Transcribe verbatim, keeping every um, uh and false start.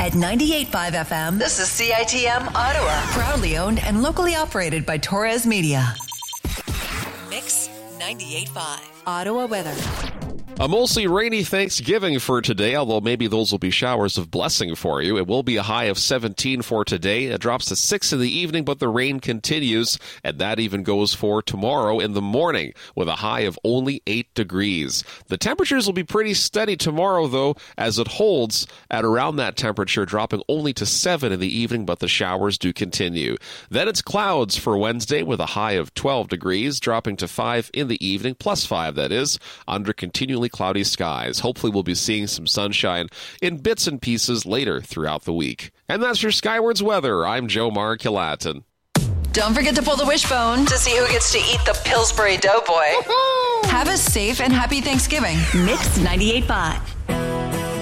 At ninety-eight point five F M, this is C I T M Ottawa. Proudly owned and locally operated by Torres Media. Mix ninety-eight point five. Ottawa weather. A mostly rainy Thanksgiving for today, although maybe those will be showers of blessing for you. It will be a high of seventeen for today. It drops to six in the evening, but the rain continues, and that even goes for tomorrow in the morning with a high of only eight degrees. The temperatures will be pretty steady tomorrow, though, as it holds at around that temperature, dropping only to seven in the evening, but the showers do continue. Then it's clouds for Wednesday with a high of twelve degrees, dropping to five in the evening, plus five that is, under continually cloudy skies. Hopefully we'll be seeing some sunshine in bits and pieces later throughout the week. And that's your Skywards weather. I'm Joe Markulatin. Don't forget to pull the wishbone to see who gets to eat the Pillsbury Doughboy. Have a safe and happy Thanksgiving. Mix ninety-eight point five.